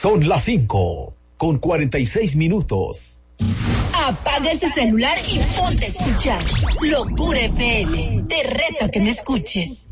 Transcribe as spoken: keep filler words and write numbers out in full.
Son las cinco con cuarenta y seis minutos. Apaga ese celular y ponte a escuchar Locura F M. Te reto a que me escuches.